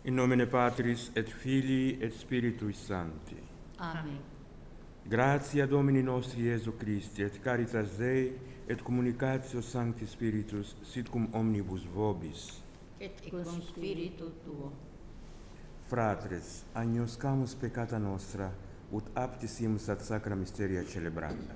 In nomine Patris et Filii et Spiritui Sancti. Amen. Gratia Domini nostri Iesu Christi et caritas Dei et communicatio Sancti Spiritus sit cum omnibus vobis. Et cum spiritu tuo. Fratres, agnoscamus peccata nostra, ut aptissimus ad sacra mysteria celebranda.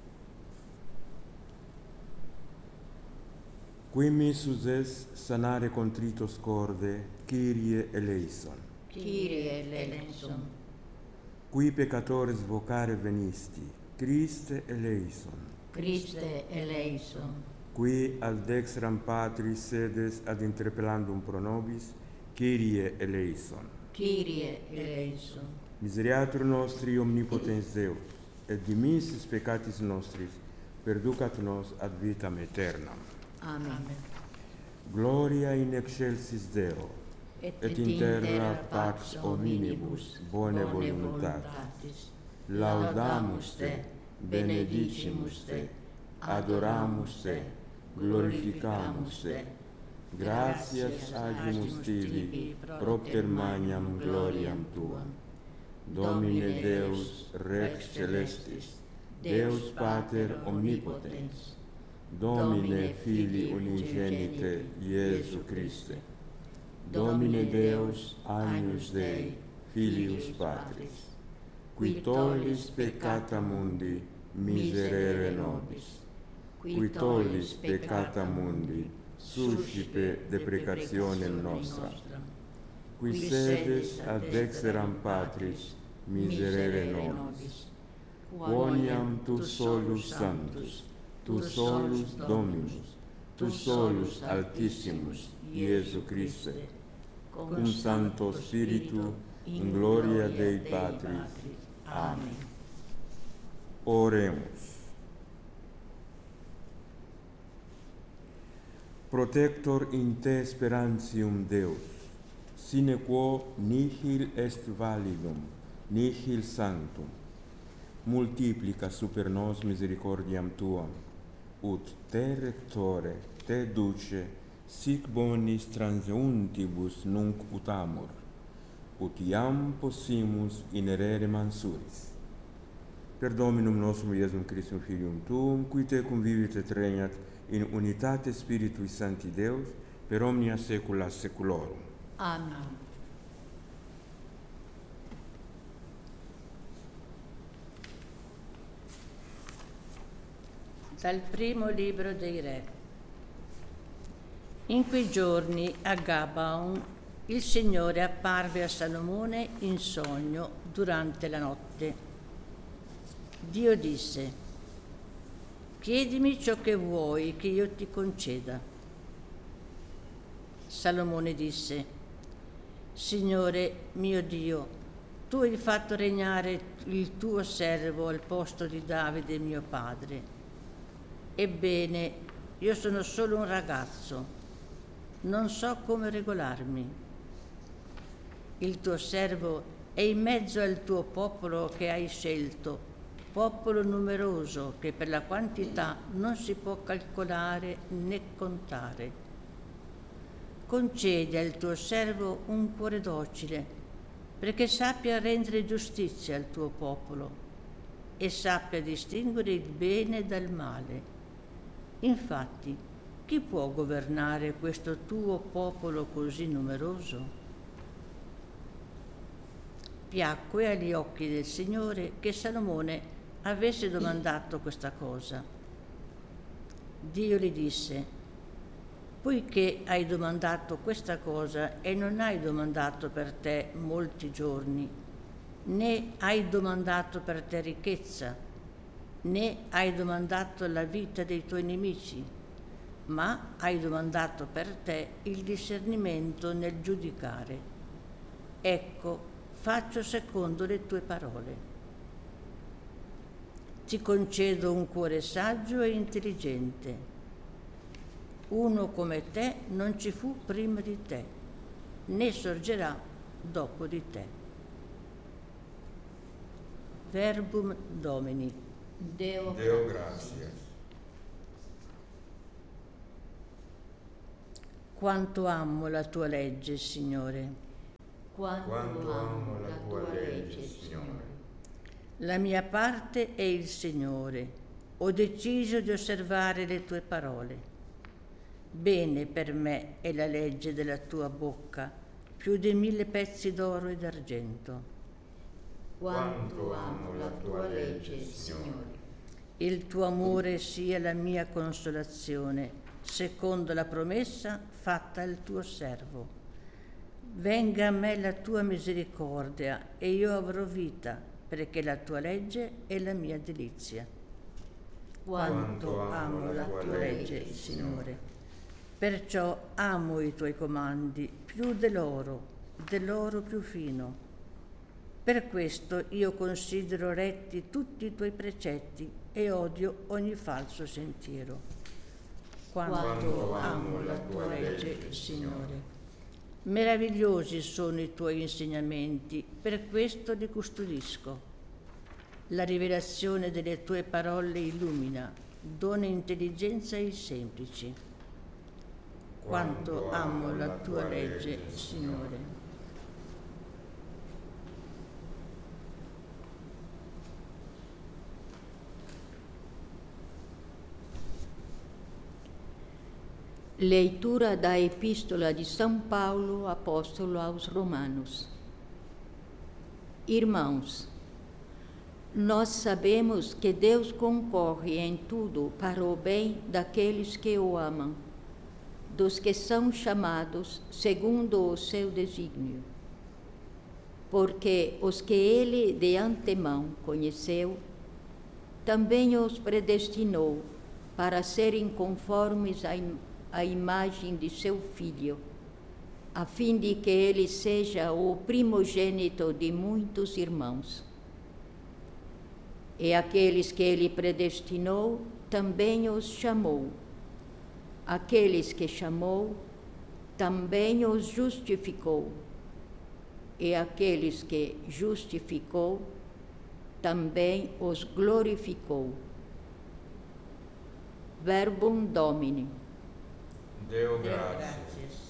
Qui missus es sanare contritos corde, Kyrie eleison. Kyrie eleison. Qui peccatores vocare venisti, Christe eleison. Christe eleison. Qui al dextram Patris sedes ad interpellandum pro nobis, Kyrie eleison. Kyrie eleison. Misereatur nostri omnipotens Deus, et dimissis peccatis nostris, perducat nos ad vitam aeternam. Amen. Gloria in excelsis Deo, et in terra pax hominibus bone voluntatis. Laudamus te, benedicimus te, adoramus te, glorificamus te. Gratias agimus tibi, propter magnam gloriam tuam. Domine Deus, Rex celestis, Deus Pater omnipotens, Domine Filii unigenite Iesu Christe, Domine Deus, Agnus Dei, Filius Patris, qui tollis peccata mundi, miserere nobis, qui tollis peccata mundi, suscipe deprecationem nostra, qui sedes ad dexteram Patris, miserere nobis, quoniam tu solus sanctus, tu solus Dominus, tu solus Altissimus, Iesu Christe, cum Sancto Spiritu, in gloria Dei Patris. Amen. Oremus. Protector in te sperantium Deus, sine quo nihil est validum, nihil sanctum, multiplica super nos misericordiam tuam, ut te rectore, te duce, sic bonis transeuntibus nunc utamur, ut iam possimus inerere mansuris. Per Dominum nostrum Iesum Christum Filium Tuum, qui te convivit et regnat in unitate Spiritui Sancti Deus, per omnia saecula saeculorum. Amen. Dal primo libro dei Re. In quei giorni a Gabaon il Signore apparve a Salomone in sogno durante la notte. Dio disse: chiedimi ciò che vuoi che io ti conceda. Salomone disse: Signore mio Dio, tu hai fatto regnare il tuo servo al posto di Davide mio padre. Ebbene, io sono solo un ragazzo, non so come regolarmi. Il tuo servo è in mezzo al tuo popolo che hai scelto, popolo numeroso che per la quantità non si può calcolare né contare. Concedi al tuo servo un cuore docile, perché sappia rendere giustizia al tuo popolo e sappia distinguere il bene dal male. Infatti, chi può governare questo tuo popolo così numeroso? Piacque agli occhi del Signore che Salomone avesse domandato questa cosa. Dio gli disse: poiché hai domandato questa cosa e non hai domandato per te molti giorni, né hai domandato per te ricchezza, né hai domandato la vita dei tuoi nemici, ma hai domandato per te il discernimento nel giudicare. Ecco, faccio secondo le tue parole. Ti concedo un cuore saggio e intelligente. Uno come te non ci fu prima di te, né sorgerà dopo di te. Verbum Domini. Deo grazie. Quanto amo la tua legge, Signore. Quanto amo la tua legge, Signore. La mia parte è il Signore. Ho deciso di osservare le tue parole. Bene per me è la legge della tua bocca, più di 1000 pezzi d'oro e d'argento. Quanto amo la tua legge, Signore. Il tuo amore sia la mia consolazione, secondo la promessa fatta al tuo servo. Venga a me la tua misericordia e io avrò vita, perché la tua legge è la mia delizia. Quanto amo la tua legge, Signore. Perciò amo i tuoi comandi più dell'oro più fino. Per questo io considero retti tutti i tuoi precetti e odio ogni falso sentiero. Quanto amo la tua legge, Signore. Meravigliosi sono i tuoi insegnamenti, per questo li custodisco. La rivelazione delle tue parole illumina, dona intelligenza ai semplici. Quanto amo la tua legge, Signore. Leitura da Epístola de São Paulo, apóstolo aos Romanos. Irmãos, nós sabemos que Deus concorre em tudo para o bem daqueles que o amam, dos que são chamados segundo o seu desígnio. Porque os que ele de antemão conheceu, também os predestinou para serem conformes à imagem de seu Filho, a fim de que ele seja o primogênito de muitos irmãos. E aqueles que ele predestinou, também os chamou. Aqueles que chamou, também os justificou. E aqueles que justificou, também os glorificou. Verbum Domini. Deo gratias.